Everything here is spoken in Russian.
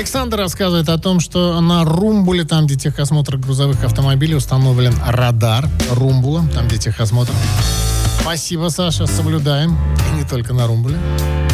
Александр рассказывает о том, что на Румбуле, там, где техосмотр грузовых автомобилей, установлен радар Румбула, там, где техосмотр. Спасибо, Саша, соблюдаем. И не только на Румбуле.